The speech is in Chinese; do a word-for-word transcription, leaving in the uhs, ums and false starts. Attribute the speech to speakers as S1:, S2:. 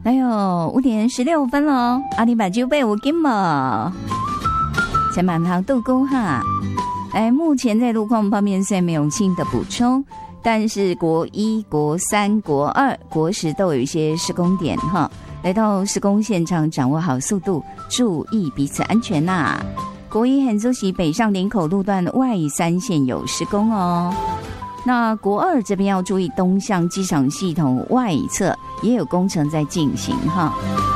S1: 还有五点十六分了，阿里把酒杯我给嘛，前满堂杜沟哈。来，目前在路况方面虽然没有新的补充，但是国一、国三、国二、国十都有一些施工点哈。来到施工现场，掌握好速度，注意彼此安全呐、啊。国一很周期北上林口路段外三线有施工哦。那国二这边要注意东向机场系统外侧也有工程在进行哈。